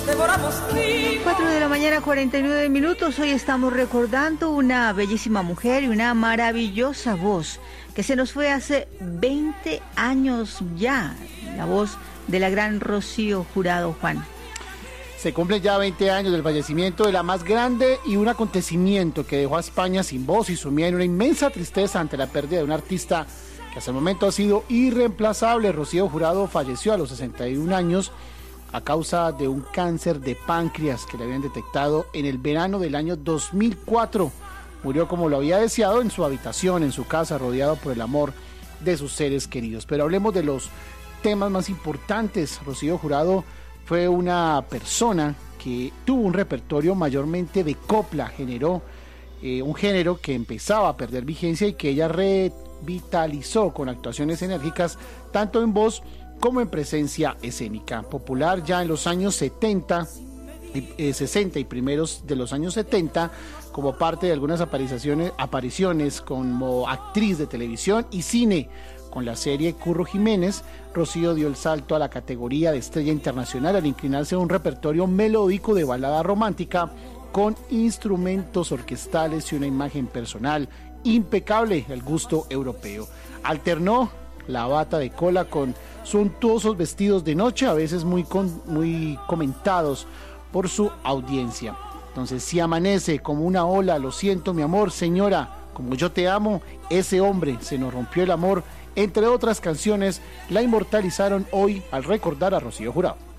4:49 a.m. Hoy estamos recordando una bellísima mujer y una maravillosa voz que se nos fue hace 20 años ya. La voz de la gran Rocío Jurado, Juan. Se cumplen ya 20 años del fallecimiento de la más grande y un acontecimiento que dejó a España sin voz y sumida en una inmensa tristeza ante la pérdida de un artista que hasta el momento ha sido irreemplazable. Rocío Jurado falleció a los 61 años a causa de un cáncer de páncreas que le habían detectado en el verano del año 2004. Murió como lo había deseado en su habitación, en su casa, rodeado por el amor de sus seres queridos. Pero hablemos de los temas más importantes. Rocío Jurado fue una persona que tuvo un repertorio mayormente de copla, generó un género que empezaba a perder vigencia y que ella revitalizó con actuaciones enérgicas, tanto en voz como en presencia escénica. Popular ya en los años 60 y primeros de los años 70, como parte de algunas apariciones como actriz de televisión y cine. Con la serie Curro Jiménez, Rocío dio el salto a la categoría de estrella internacional al inclinarse a un repertorio melódico de balada romántica con instrumentos orquestales y una imagen personal impecable al gusto europeo. Alternó la bata de cola con suntuosos vestidos de noche, a veces muy comentados por su audiencia. Entonces, si amanece como una ola, lo siento mi amor, señora, como yo te amo, ese hombre, se nos rompió el amor, entre otras canciones, la inmortalizaron hoy al recordar a Rocío Jurado.